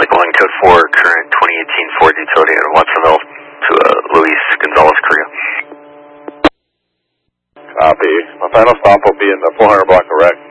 calling code 4, current 2018 Ford utility out of Watsonville to Luis Gonzalez, Korea. Copy. My final stop will be in the 400 block of wreck.